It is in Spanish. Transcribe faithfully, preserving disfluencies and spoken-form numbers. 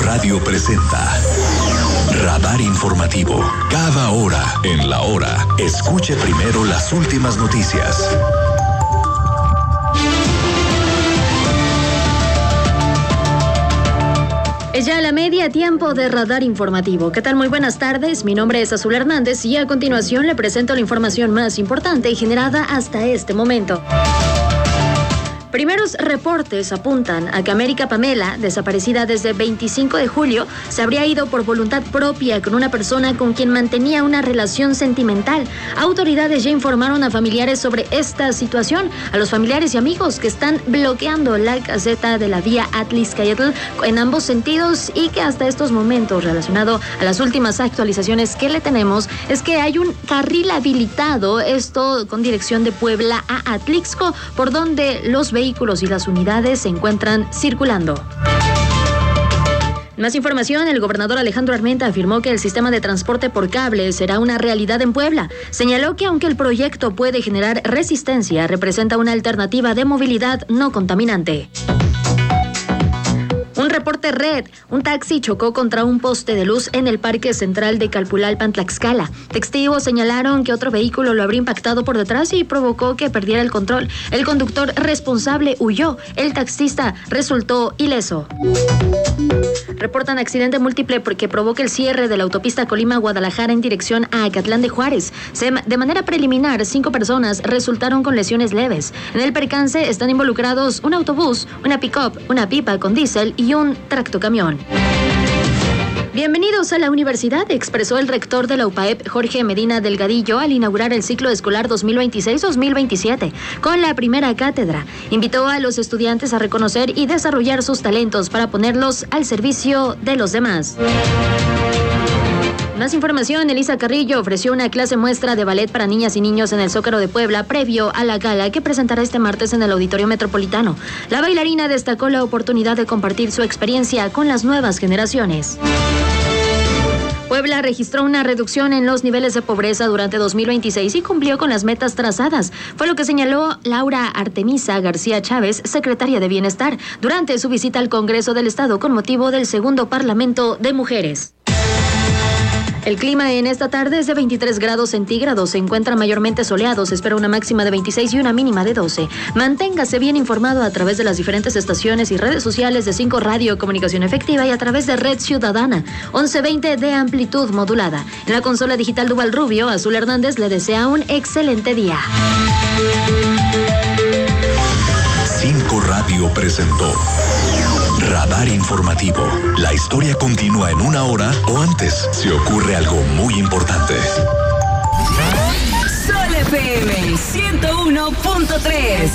Radio presenta Radar Informativo. Cada hora en la hora, escuche primero las últimas noticias. Es ya la media, tiempo de Radar Informativo. ¿Qué tal? Muy buenas tardes. Mi nombre es Azul Hernández y a continuación le presento la información más importante generada hasta este momento. Primeros reportes apuntan a que América Pamela, desaparecida desde veinticinco de julio, se habría ido por voluntad propia con una persona con quien mantenía una relación sentimental. Autoridades ya informaron a familiares sobre esta situación, a los familiares y amigos que están bloqueando la caseta de la vía Atliscayetl en ambos sentidos, y que hasta estos momentos, relacionado a las últimas actualizaciones que le tenemos, es que hay un carril habilitado, esto con dirección de Puebla a Atlixco, por donde los vehículos vehículos y las unidades se encuentran circulando. Más información, el gobernador Alejandro Armenta afirmó que el sistema de transporte por cable será una realidad en Puebla. Señaló que aunque el proyecto puede generar resistencia, representa una alternativa de movilidad no contaminante. Un reporte red, un taxi chocó contra un poste de luz en el Parque Central de Calpulalpan, Tlaxcala. Testigos señalaron que otro vehículo lo habría impactado por detrás y provocó que perdiera el control. El conductor responsable huyó, el taxista resultó ileso. Reportan accidente múltiple que provoca el cierre de la autopista Colima-Guadalajara en dirección a Acatlán de Juárez. De manera preliminar, cinco personas resultaron con lesiones leves. En el percance están involucrados un autobús, una pick-up, una pipa con diésel y un tractocamión. Bienvenidos a la universidad, expresó el rector de la U P A E P, Jorge Medina Delgadillo, al inaugurar el ciclo escolar dos mil veintiséis dos mil veintisiete con la primera cátedra. Invitó a los estudiantes a reconocer y desarrollar sus talentos para ponerlos al servicio de los demás. Más información, Elisa Carrillo ofreció una clase muestra de ballet para niñas y niños en el Zócalo de Puebla previo a la gala que presentará este martes en el Auditorio Metropolitano. La bailarina destacó la oportunidad de compartir su experiencia con las nuevas generaciones. Puebla registró una reducción en los niveles de pobreza durante dos mil veintiséis y cumplió con las metas trazadas. Fue lo que señaló Laura Artemisa García Chávez, secretaria de Bienestar, durante su visita al Congreso del Estado con motivo del segundo Parlamento de Mujeres. El clima en esta tarde es de veintitrés grados centígrados, se encuentra mayormente soleado, se espera una máxima de veintiséis y una mínima de doce. Manténgase bien informado a través de las diferentes estaciones y redes sociales de cinco Radio Comunicación Efectiva y a través de Red Ciudadana, once veinte de amplitud modulada. En la consola digital Duval Rubio, Azul Hernández le desea un excelente día. cinco Radio presentó Radar Informativo. La historia continúa en una hora o antes si ocurre algo muy importante. Sol F M ciento uno punto tres.